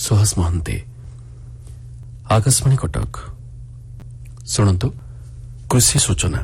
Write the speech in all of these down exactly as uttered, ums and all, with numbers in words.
सुहास महांती आकाशवाणी कटक शुणु कृषि सूचना।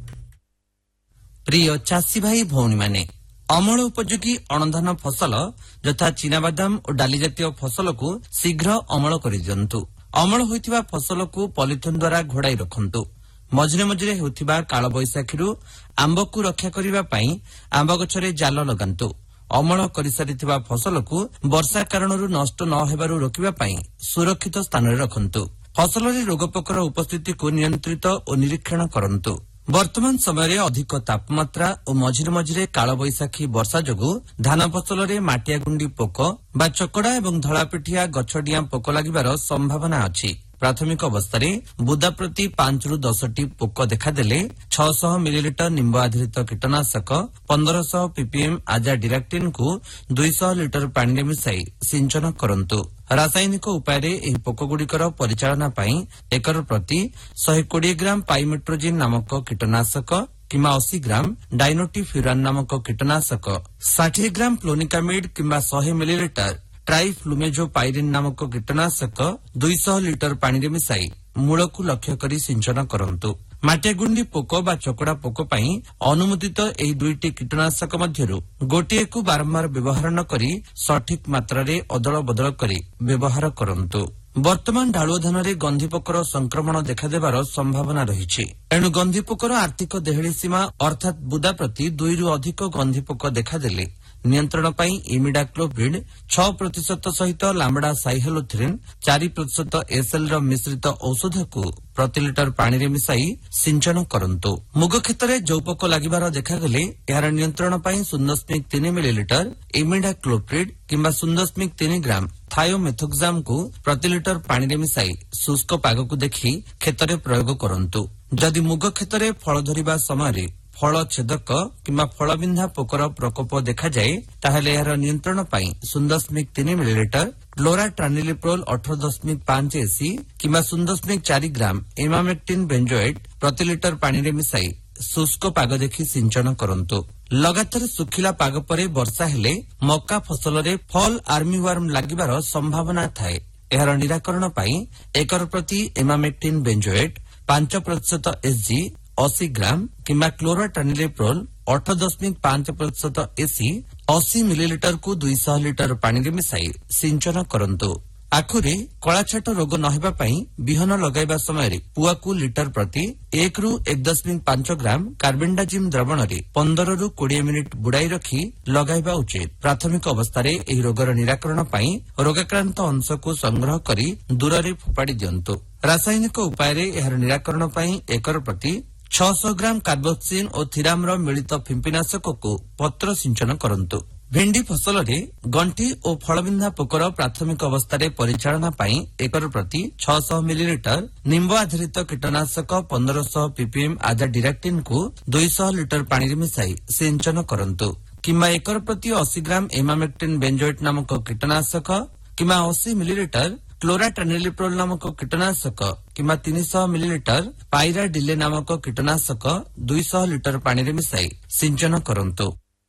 प्रिय चाषी भाई भौणी माने अमल उपयोगी अणधान फसल यथा चीनाबादाम और डाली जातीय फसल को शीघ्र अमल कर दिंतु। अमल होइथिबा फसल को पॉलिथिन द्वारा घोड़ाई रखंतु। मझिरे मझिरे हेउथिबा काल बैशाखीरु आंब को रक्षा करिबा पई आंब गछरे जाल लगांतु। अमल करिसारिथिबा फसल को वर्षा कारणरू नष्ट न हेबारू रोकिबा पई सुरक्षित स्थान रे रखंतु। फसल रे रोग पोकर उपस्थिति को नियंत्रित और निरीक्षण करंतु। वर्तमान समय अधिक तापमात्रा और मझिरे मझिरे काल बैशाखी वर्षा जोगु धान फसल रे माटिया गुंडी पोक बा चकड़ा एवं धଳାपिठिया गछडिया पोक लागिबार संभावना अछि। प्राथमिक अवस्था बुदा प्रति पांच रु दस टी पोक देखादेले छह सौ मिलीलिटर निम्ब आधारित कीटनाशक पंद्रह सौ पीपीएम आजा डिराक्टिन को दुई सौ लिटर पानी में मिसाई सिंचन करंतु। रासायनिक उपाय एही पोकगुड़िकर परिचालना पई एकर प्रति सौ बीस ग्राम पाइमेट्रोजिन नामक कीटनाशक किंबा अस्सी ग्राम डाइनोटिफ्यूरान नामक कीटनाशक साठ ग्राम फ्लोनिकामिड किंबा सौ मिलीलिटर ट्राइफ्लुमेजोपाइरिन नामक कीटनाशक दुई सौ लिटर पानी में मिसाई मूल को लक्ष्य करी सिंचन करंतु। माटियागुंडी पोक बा चकड़ा पोक पई अनुमोदित एही दुईटी कीटनाशक मध्यरु गोटिए को बारंबार व्यवहार न करी सठिक मात्रा रे अदल बदल करी व्यवहार करंतु। वर्तमान ढालुआ धान रे गंधी पोकर संक्रमण देखादेबार संभावना रही। एणु गंधी पोकर आर्थिक देहली सीमा अर्थात बुदा प्रति दुई रु अधिक गंधी पोक देखादेले नियंत्रण पाई इमिडाक्लोप्रिड छह प्रतिशत सहित लांबड़ा साइहेलोथ्रिन चार प्रतिशत एसएल र मिश्रित औषध को प्रति लिटर पानी रे मिसाई सिंचन करंतु। मुग क्षेत्र में जो पोक लागिबार देखागले यार नियंत्रण पाई शून्य दशमिक तीन मिलीलिटर इमिडाक्लोप्रिड किंबा शून्य दशमिक तीन ग्राम थायोमेथोक्साम को प्रति लिटर पानी रे मिसाई शुष्क पाग को देखि क्षेत्र में प्रयोग करंतु। जदि मुग क्षेत्र में फल धरिबा समय फल छेदक किंबा फलबिंधा पोकर प्रकोप देखा जाए ताहले यार नियंत्रण पाई शून्य दशमिक तीन मिलीलिटर क्लोराट्रानिलिप्रोल अठारह दशमिक पांच एसी किंबा शून्य दशमिक चार ग्राम इमामेक्टिन बेंजोएट प्रति लिटर पानी रे मिसाई शुष्क पाग देखि सिंचन करंतु। लगातार सुखिला पाग परे वर्षा हेले मक्का फसल रे फॉल आर्मीवर्म लागिबार संभावना थाए। यार निराकरण पाई एकर प्रति इमामेक्टिन बेंजोएट पांच प्रतिशत एसजी अस्सी ग्राम किंबा क्लोराट्रानिलिप्रोल अठारह दशमिक पांच प्रतिशत एसी अस्सी मिलीलिटर को दुई सौ लिटर पानी रे मिसाई सिंचन करंतु। आखुरे कଳାछାଟ रोग न हेबा पई बिहन लगाइबा समय पुआ को लिटर प्रति एक रु एक दशमिक पांच ग्राम कार्बेंडाजिम द्रवण रे पंद्रह रु बीस मिनिट बुड़ाई रखी लगाइबा उचित। प्राथमिक अवस्था रे एही रोगर निराकरण पई रोगाक्रांत अंश को संग्रह करी दूर रे फोपाड़ी दियंतु। रासायनिक उपाय रे एहर निराकरण पई एकर प्रति छह सौ ग्राम कार्बोक्सिन और थिराम र मिलित फिंपिनाशक को पत्र सिंचन करंतु। भेंडी फसल रे गंठी और फलबिंधा पोकर प्राथमिक अवस्था रे परिचालना पाई एकर प्रति छह सौ मिलीलिटर निम्ब आधारित कीटनाशक पंद्रह सौ पीपीएम आजा डिराक्टिन को दुई सौ लिटर पानी रे मिसाई सिंचन करंतु। किंबा एकर प्रति अस्सी ग्राम इमामेक्टिन बेंजोएट नामक कीटनाशक किंबा अस्सी मिलीलिटर क्लोराट्रानिलिप्रोल नामक कीटनाशक किंबा तीन सौ मिलीलिटर पायरा डिले नामक कीटनाशक दुई सौ लिटर पानी रे मिसाई सिंचन करंतु।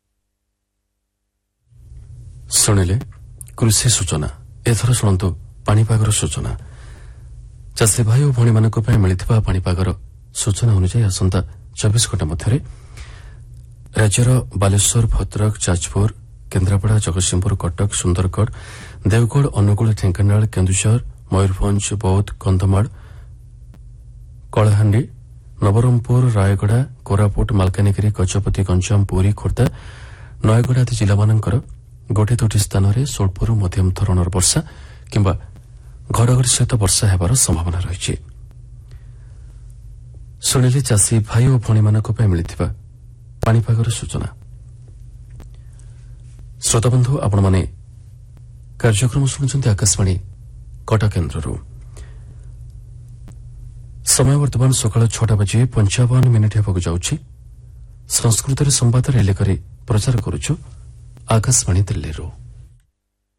शुणिले कृषि सूचना। एथर शुणु पाणीपागर सूचना। चाषी भाई और भणी मानक मिलता पाणीपागर सूचना अनुसार आसंता चौबीस घंटा मध्य राज्यर बालेश्वर भद्रक जाजपुर केन्द्रापड़ा जगतसिंहपुर कटक सुंदरगढ़ देवगढ़ अनुगुल ढेंकानाल केन्दुझर मयूरभंज बौद्ध कंधमाल कलाहांडी नवरंगपुर रायगड़ा कोरापुट मालकानगिरी गजपति गंजाम पुरी खोर्धा नयगढ़ आदि जिलामानंकर गोटे दुटी स्थान में स्वल्परू मध्यम धरणर वर्षा किंबा घड़घड़ी सहित वर्षा हेबार संभावना रही। शुणिले चाषी भाई और भणी मानक मिलता पाणीपागर सूचना। श्रोताबंधु आपण माने कार्यक्रम शुणुଛନ୍ତି आकाशवाणी कटक केन्द्रରୁ। समय वर्तमान सकाळ छटा बजे पंचावन मिनिट हेବାକୁ ଯାଉଛି। संस्कृत संवाद रेले प्रचार करुछु आकाशवाणी दिल्लीରୁ।